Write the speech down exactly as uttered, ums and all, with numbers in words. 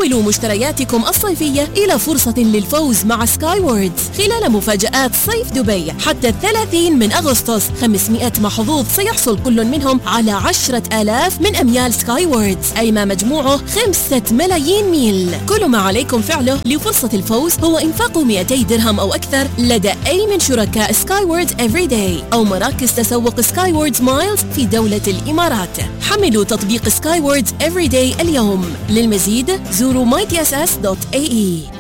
حولوا مشترياتكم الصيفية إلى فرصة للفوز مع سكاي ووردز خلال مفاجآت صيف دبي حتى الثلاثين من أغسطس. خمسمائة محظوظ سيحصل كل منهم على عشرة آلاف من أميال سكاي ووردز، أي ما مجموعه خمسة ملايين ميل. كل ما عليكم فعله لفرصة الفوز هو إنفاق مئتي درهم أو أكثر لدى أي من شركاء سكاي ووردز إفريداي أو مراكز تسوق سكاي ووردز مايلز في دولة الإمارات. حملوا تطبيق سكاي ووردز إفريداي اليوم. للمزيد زوروا ماي تي إس إس دوت إيه إي.